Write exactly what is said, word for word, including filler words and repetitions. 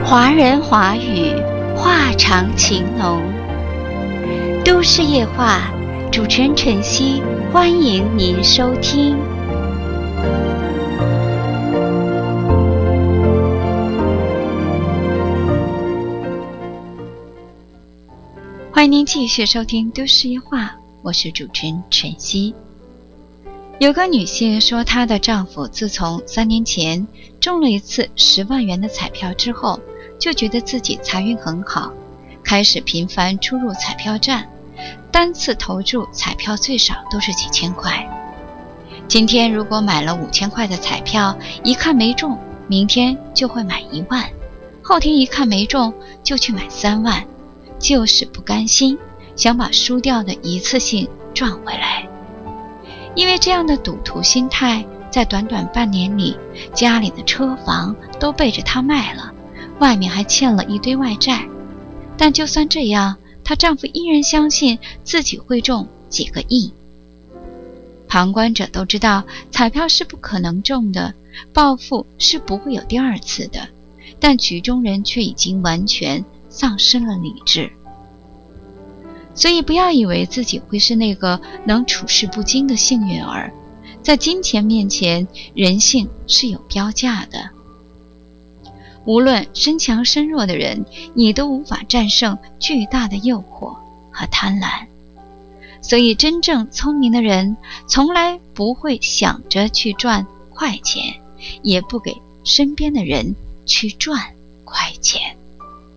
华人华语，话长情浓。都市夜话，主持人晨曦，欢迎您收听。欢迎您继续收听都市夜话，我是主持人晨曦。有个女性说，她的丈夫自从三年前中了一次十万元的彩票之后，就觉得自己财运很好，开始频繁出入彩票站，单次投注彩票最少都是几千块。今天如果买了五千块的彩票，一看没中，明天就会买一万，后天一看没中，就去买三万，就是不甘心，想把输掉的一次性赚回来。因为这样的赌徒心态，在短短半年里，家里的车房都背着她卖了，外面还欠了一堆外债。但就算这样，她丈夫依然相信自己会中几个亿。旁观者都知道彩票是不可能中的，暴富是不会有第二次的，但局中人却已经完全丧失了理智。所以不要以为自己会是那个能处事不惊的幸运儿，在金钱面前，人性是有标价的。无论身强身弱的人，你都无法战胜巨大的诱惑和贪婪。所以真正聪明的人，从来不会想着去赚快钱，也不给身边的人去赚快钱。